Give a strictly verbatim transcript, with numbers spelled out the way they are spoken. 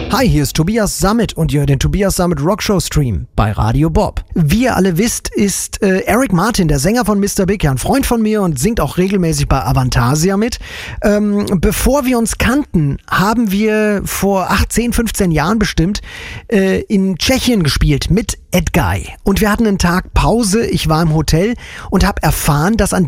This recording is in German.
Hi, hier ist Tobias Sammet und ihr hört den Tobias Sammet Rockshow Stream bei Radio Bob. Wie ihr alle wisst, ist äh, Eric Martin, der Sänger von Mister Big, ja ein Freund von mir und singt auch regelmäßig bei Avantasia mit. Ähm, bevor wir uns kannten, haben wir vor achtzehn, fünfzehn Jahren bestimmt äh, in Tschechien gespielt mit Edguy. Und wir hatten einen Tag Pause, ich war im Hotel und habe erfahren, dass an